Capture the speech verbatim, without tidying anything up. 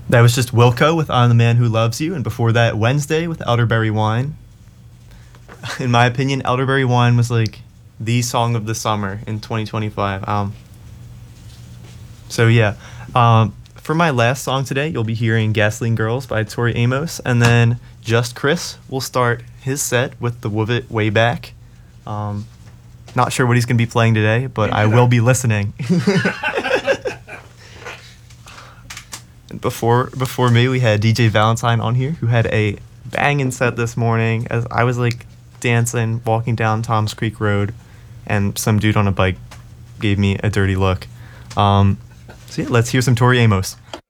That was just Wilco with I'm the Man Who Loves You, and before that, Wednesday with Elderberry Wine. In my opinion, Elderberry Wine was like the song of the summer in twenty twenty-five. Um, so yeah, um, for my last song today, you'll be hearing Gasoline Girls by Tori Amos, and then Just Chris will start his set with the Wove It Way Back. Um, not sure what he's going to be playing today, but I will be listening. And before before me, we had D J Valentine on here, who had a banging set this morning. As I was like dancing, walking down Tom's Creek Road, and some dude on a bike gave me a dirty look. Um, so yeah, let's hear some Tori Amos.